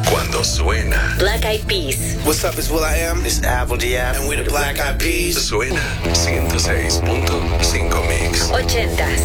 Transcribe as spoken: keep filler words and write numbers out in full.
Cuando suena. Black Eyed Peas. What's up, it's Will I Am. It's Apple D F. And we're the Black Eyed Peas. Suena ciento seis punto cinco Mix. ochenta.